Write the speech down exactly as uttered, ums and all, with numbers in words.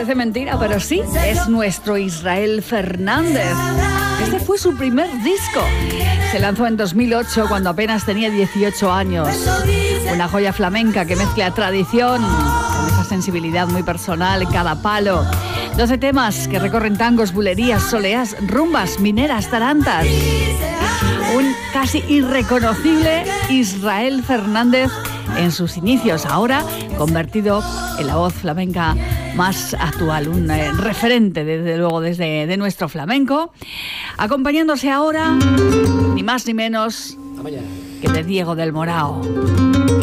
Parece mentira, pero sí, es nuestro Israel Fernández. Este fue su primer disco. Se lanzó en dos mil ocho, cuando apenas tenía dieciocho años. Una joya flamenca que mezcla tradición con esa sensibilidad muy personal en cada palo. doce temas que recorren tangos, bulerías, soleás, rumbas, mineras, tarantas. Un casi irreconocible Israel Fernández en sus inicios, ahora convertido en la voz flamenca más actual, un eh, referente desde luego desde de nuestro flamenco, acompañándose ahora ni más ni menos que de Diego del Morao.